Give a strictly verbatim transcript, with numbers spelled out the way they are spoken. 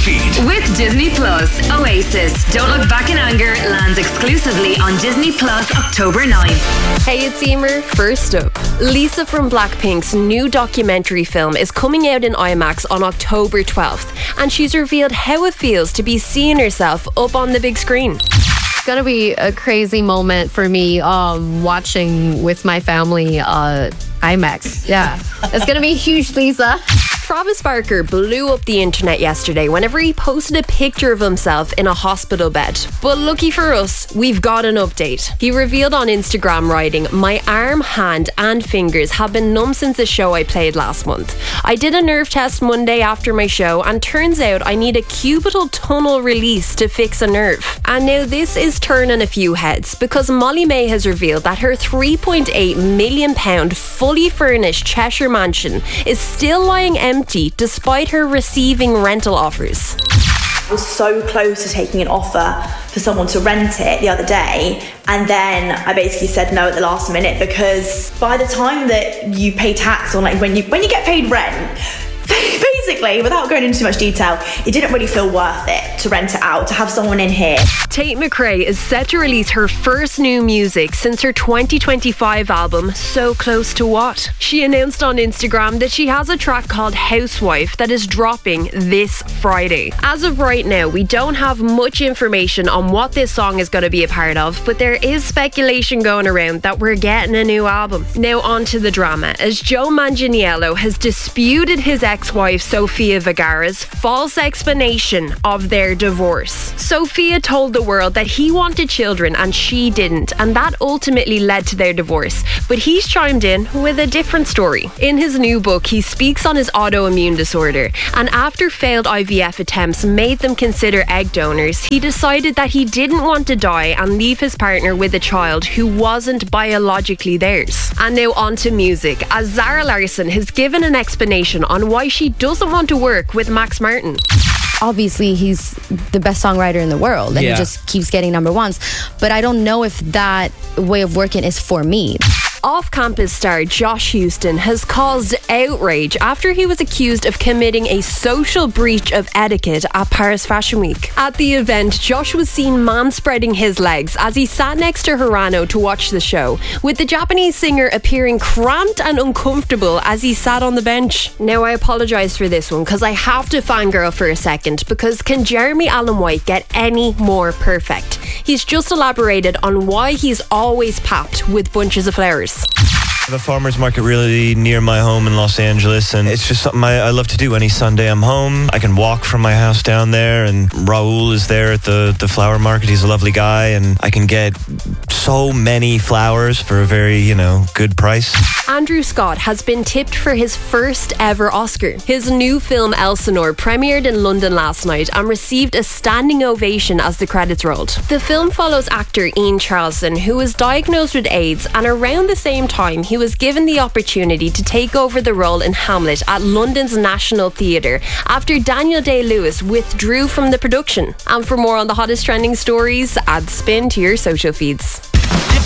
feed. With Disney Plus, Oasis, Don't Look Back in Anger lands exclusively on Disney Plus October ninth. Hey, it's Emer. First up, Lisa from Blackpink's new documentary film is coming out in IMAX on October twelfth, and she's revealed how it feels to be seeing herself up on the big screen. It's going to be a crazy moment for me um, watching with my family uh, IMAX. Yeah, it's going to be huge, Lisa. Travis Barker blew up the internet yesterday whenever he posted a picture of himself in a hospital bed. But lucky for us, we've got an update. He revealed on Instagram writing, "My arm, hand and fingers have been numb since the show I played last month. I did a nerve test Monday after my show and turns out I need a cubital tunnel release to fix a nerve." And now this is turning a few heads because Molly May has revealed that her three point eight million pound fully furnished Cheshire mansion is still lying empty despite her receiving rental offers. I was so close to taking an offer for someone to rent it the other day, and then I basically said no at the last minute because by the time that you pay tax on, like when you when you get paid rent, basically, without going into too much detail, it didn't really feel worth it to rent it out, to have someone in here. Tate McRae is set to release her first new music since her twenty twenty-five album, So Close to What. She announced on Instagram that she has a track called Housewife that is dropping this Friday. As of right now, we don't have much information on what this song is going to be a part of, but there is speculation going around that we're getting a new album. Now on to the drama, as Joe Manganiello has disputed his ex-wife Sofia Vergara's false explanation of their divorce. Sofia told the world that he wanted children and she didn't, and that ultimately led to their divorce. But he's chimed in with a different story. In his new book, he speaks on his autoimmune disorder, and after failed I V F attempts made them consider egg donors, he decided that he didn't want to die and leave his partner with a child who wasn't biologically theirs. And now on to music, as Zara Larsson has given an explanation on why she doesn't want to work with Max Martin. Obviously, he's the best songwriter in the world, and yeah. he just keeps getting number ones. But I don't know if that way of working is for me. Off-campus star Josh Houston has caused outrage after he was accused of committing a social breach of etiquette at Paris Fashion Week. At the event, Josh was seen manspreading his legs as he sat next to Hirano to watch the show, with the Japanese singer appearing cramped and uncomfortable as he sat on the bench. Now, I apologise for this one because I have to fangirl for a second, because can Jeremy Allen White get any more perfect? He's just elaborated on why he's always papped with bunches of flowers. I have a farmer's market really near my home in Los Angeles, and it's just something I, I love to do. Any Sunday I'm home, I can walk from my house down there, and Raul is there at the, the flower market. He's a lovely guy, and I can get so many flowers for a very, you know, good price. Andrew Scott has been tipped for his first ever Oscar. His new film Elsinore premiered in London last night and received a standing ovation as the credits rolled. The film follows actor Ian Charleson, who was diagnosed with AIDS, and around the same time he was given the opportunity to take over the role in Hamlet at London's National Theatre after Daniel Day-Lewis withdrew from the production. And for more on the hottest trending stories, add Spin to your social feeds.